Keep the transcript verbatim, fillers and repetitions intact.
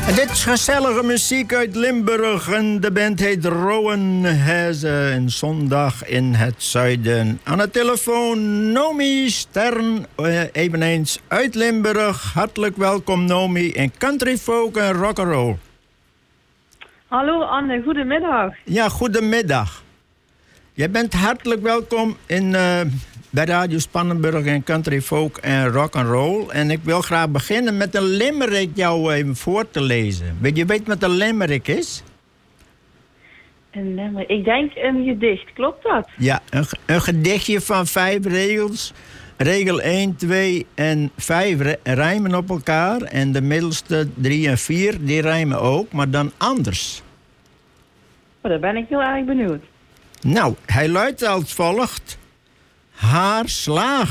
En dit is gezellige muziek uit Limburg. En de band heet Rowenheze. Een zondag in het zuiden. Aan de telefoon Nomi Stern, eveneens uit Limburg. Hartelijk welkom Nomi in country folk en rock'n'roll. Hallo Anne, goedemiddag. Ja, goedemiddag. Jij bent hartelijk welkom in, uh, bij Radio Spannenburg in country folk en rock'n'roll. En ik wil graag beginnen met een limerick jou even voor te lezen. Weet je weet wat een limerick is? Een limerick. Ik denk een gedicht, klopt dat? Ja, een, een gedichtje van vijf regels. Regel één, twee en vijf rijmen op elkaar. En de middelste drie en vier, die rijmen ook, maar dan anders. Oh, daar ben ik heel erg benieuwd. Nou, hij luidt als volgt. Haar slagen.